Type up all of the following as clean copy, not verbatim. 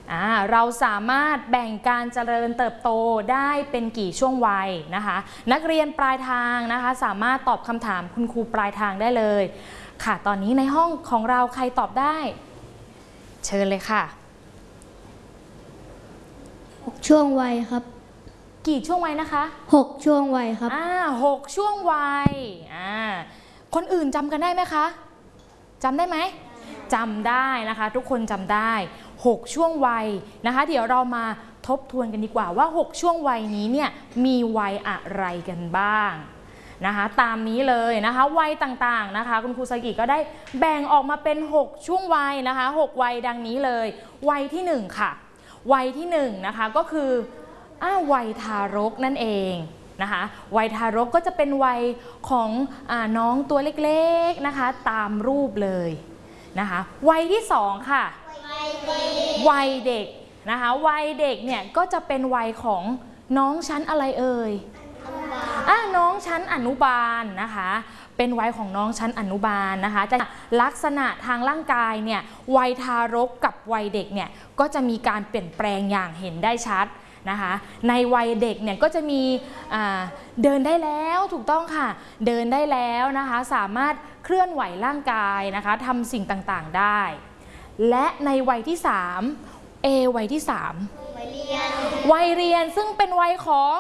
เราสามารถแบ่งการเจริญเติบโตได้เป็นกี่ช่วงวัยนะคะนักเรียนปลายทางนะคะสามารถตอบคำถามคุณครูปลายทางได้เลยค่ะตอนนี้ในห้องของเราใครตอบได้เชิญเลยค่ะ 6 ช่วงวัยครับกี่ช่วงวัยนะคะ 6 ช่วงวัยครับ 6 ช่วงวัยคนอื่นจำกันได้ไหมคะจำได้ไหมจำได้นะคะทุกคนจำได้6 ช่วงวัยนะคะเดี๋ยวเรามาทบทวนกันดีกว่าว่า6 ช่วงวัยนี้เนี่ยมีวัยอะไรกันบ้างนะคะตามนี้เลยนะคะวัยต่างๆนะคะคุณครูสกิก็ได้แบ่งออกมาเป็น6 ช่วงวัยนะคะ6 วัยดังนี้เลยวัยที่1ค่ะวัยที่1นะคะก็คือวัยทารกนั่นเองนะคะวัยทารกก็จะเป็นวัยของน้องตัวเล็กๆนะคะตามรูปเลยนะคะวัยที่2ค่ะวัยเด็กนะคะวัยเด็กเนี่ยก็จะเป็นวัยของน้องชั้นอะไรเอ่ยน้องชั้นอนุบาลนะคะเป็นวัยของน้องชั้นอนุบาลนะคะจะลักษณะทางร่างกายเนี่ยวัยทารกกับวัยเด็กเนี่ยก็จะมีการเปลี่ยนแปลงอย่างเห็นได้ชัดนะคะในวัยเด็กเนี่ยก็จะมีเดินได้แล้วถูกต้องค่ะเดินได้แล้วนะคะสามารถเคลื่อนไหวร่างกายนะคะทำสิ่งต่างๆได้และในวัยที่3วัยที่3วัยเรียนซึ่งเป็นวัย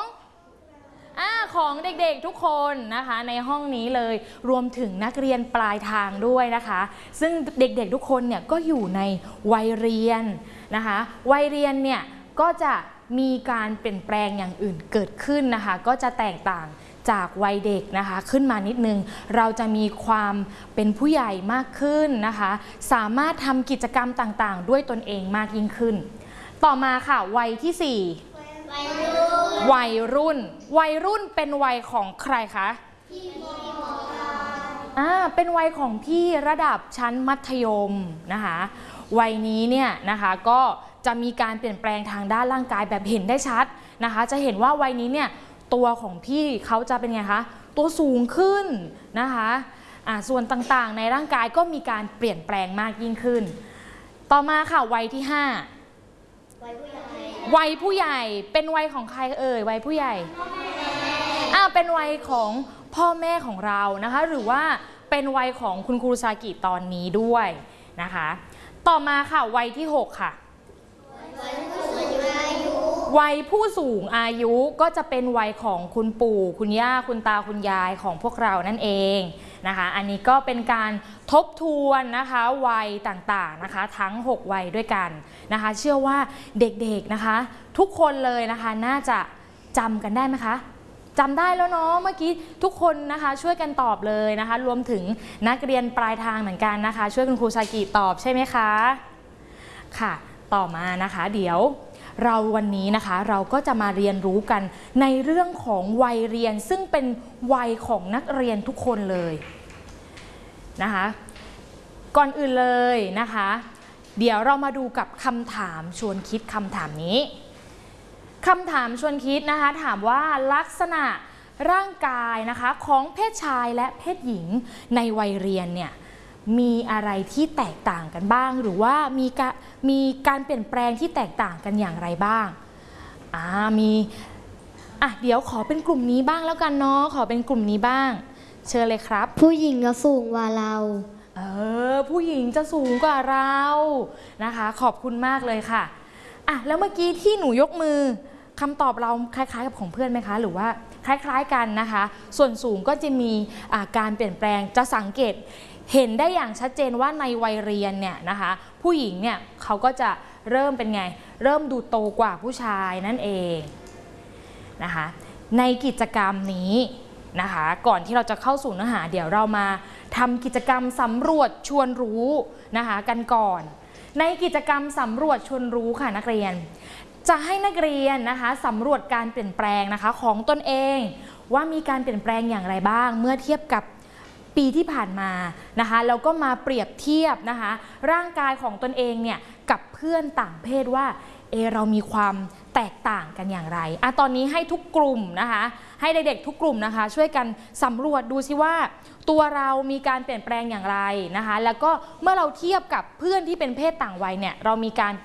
ของเด็กๆทุกคนนะคะในห้องนี้เลยรวมถึงนักเรียนปลายทางด้วยนะคะซึ่งเด็กๆทุกคนเนี่ยก็อยู่ในวัยเรียนนะคะวัยเรียนเนี่ยก็จะมีการเปลี่ยนแปลงอย่างอื่นเกิดขึ้นนะคะก็จะแตกต่างจากวัยเด็กนะคะขึ้นมานิดนึงเราจะมีความเป็นผู้ใหญ่มากขึ้นนะคะสามารถทำกิจกรรมต่างๆด้วยตนเองมากยิ่งขึ้นต่อมาค่ะวัยที่4วัยรุ่นเป็นวัยของใครคะเป็นวัยของพี่ระดับชั้นมัธยมนะคะวัยนี้เนี่ยนะคะก็จะมีการเปลี่ยนแปลงทางด้านร่างกายแบบเห็นได้ชัดนะคะจะเห็นว่าวัยนี้เนี่ยตัวของพี่เขาจะเป็นไงคะตัวสูงขึ้นนะคะส่วนต่างๆในร่างกายก็มีการเปลี่ยนแปลงมากยิ่งขึ้นต่อมาค่ะวัยที่5วัยผู้ใหญ่เป็นวัยของใครเอ่ยวัยผู้ใหญ่เป็นวัยของพ่อแม่ของเรานะคะหรือว่าเป็นวัยของคุณครูซากิตอนนี้ด้วยนะคะต่อมาค่ะวัยที่6ค่ะวัยผู้สูงอายุก็จะเป็นวัยของคุณปู่คุณย่าคุณตาคุณยายของพวกเรานั่นเองนะคะอันนี้ก็เป็นการทบทวนนะคะวัยต่างๆนะคะทั้ง6 วัยด้วยกันนะคะเชื่อว่าเด็กๆนะคะทุกคนเลยนะคะน่าจะจำกันได้ไหมคะจำได้แล้วเนาะเมื่อกี้ทุกคนนะคะช่วยกันตอบเลยนะคะรวมถึงนักเรียนปลายทางเหมือนกันนะคะช่วยคุณครูซากิตอบใช่ไหมคะค่ะต่อมานะคะเดี๋ยววันนี้นะคะเราก็จะมาเรียนรู้กันในเรื่องของวัยเรียนซึ่งเป็นวัยของนักเรียนทุกคนเลยนะคะก่อนอื่นเลยนะคะเดี๋ยวเรามาดูกับคำถามชวนคิดคำถามนี้คำถามชวนคิดนะคะถามว่าลักษณะร่างกายนะคะของเพศชายและเพศหญิงในวัยเรียนเนี่ยมีอะไรที่แตกต่างกันบ้างหรือว่ามีการเปลี่ยนแปลงที่แตกต่างกันอย่างไรบ้างเดี๋ยวขอเป็นกลุ่มนี้บ้างแล้วกันเนาะขอเป็นกลุ่มนี้บ้างเชิญเลยครับผู้หญิงจะสูงกว่าเราผู้หญิงจะสูงกว่าเรานะคะขอบคุณมากเลยค่ะแล้วเมื่อกี้ที่หนูยกมือคำตอบเราคล้ายๆกับของเพื่อนไหมคะหรือว่าคล้ายๆกันนะคะส่วนสูงก็จะมีการเปลี่ยนแปลงจะสังเกตเห็นได้อย่างชัดเจนว่าในวัยเรียนเนี่ยนะคะผู้หญิงเนี่ยเขาก็จะเริ่มเป็นไงเริ่มดูโตกว่าผู้ชายนั่นเองนะคะในกิจกรรมนี้นะคะก่อนที่เราจะเข้าสู่เนื้อหาเดี๋ยวเรามาทำกิจกรรมสำรวจชวนรู้นะคะกันก่อนในกิจกรรมสำรวจชวนรู้ค่ะนักเรียนจะให้นักเรียนนะคะสำรวจการเปลี่ยนแปลงนะคะของตนเองว่ามีการเปลี่ยนแปลงอย่างไรบ้างเมื่อเทียบกับปีที่ผ่านมานะคะแล้วก็มาเปรียบเทียบนะคะร่างกายของตนเองเนี่ยกับเพื่อนต่างเพศว่าเรามีความแตกต่างกันอย่างไรตอนนี้ให้ทุกกลุ่มนะคะให้เด็กๆทุกกลุ่มนะคะช่วยกันสำรวจดูซิว่าตัวเรามีการเปลี่ยนแปลงอย่างไรนะคะแล้วก็เมื่อเราเทียบกับเพื่อนที่เป็นเพศต่างวัยเนี่ยเรามีการ